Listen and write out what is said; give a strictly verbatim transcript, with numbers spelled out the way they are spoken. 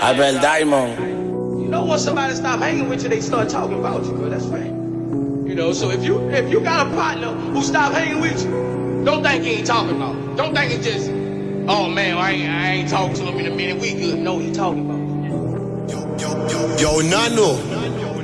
Abel Diamond. You know, once somebody stop hanging with you, they start talking about you, cause that's right. You know, so if you if you got a partner who stop hanging with you, don't think he ain't talking about you. Don't think it's just, oh man, I ain't I ain't talked to him in a minute. We good. No, he talking about you. Yo, yo, yo, yo, Nano.